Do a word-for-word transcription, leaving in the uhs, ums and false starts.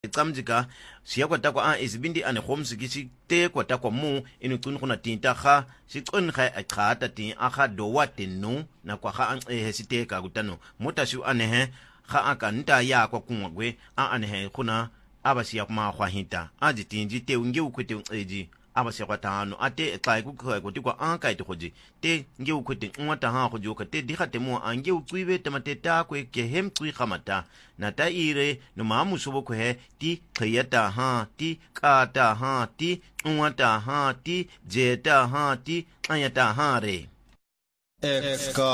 tsamjika siya kwata kwa an izibindi ane khomsiki si te kwata kwa mu inu tun khuna tinta kha si tun kha akhata tin akha dowa tinu na kwa kha an hesite ka gutano mota shu ane he kha aka nta ya kwa kumwagwe an ane he khuna abasiya kuma khwa hinta aji tinji te unge ukwete eji abasiya kwa tano ate kai ku kwa ko tikwa an kai to khoji te nge ukwete nwata ha khoji ka te dikhate mu ange ukwibe tamate ta kwe ke hem kwi khamata na ta ire no mamu sobo ko he ti khayata ha ti kata ha ti nwata ha ti jeta ha ti ayata ha re Exka